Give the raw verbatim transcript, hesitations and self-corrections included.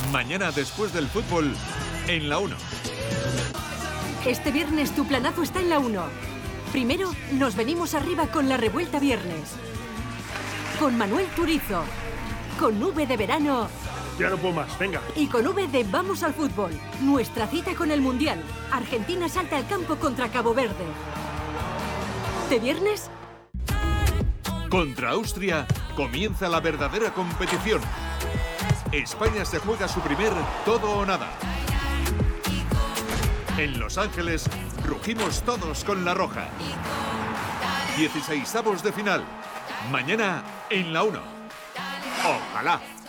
Mañana después del fútbol, en la uno. Este viernes tu planazo está en la uno. Primero, nos venimos arriba con la revuelta viernes. Con Manuel Turizo. Con V de verano. Ya no puedo más, venga. Y con V de Vamos al Fútbol. Nuestra cita con el Mundial. Argentina salta al campo contra Cabo Verde. ¿De viernes? Contra Austria comienza la verdadera competición. España se juega su primer todo o nada. En Los Ángeles rugimos todos con la roja. dieciseisavos de final. Mañana en la uno. Ojalá.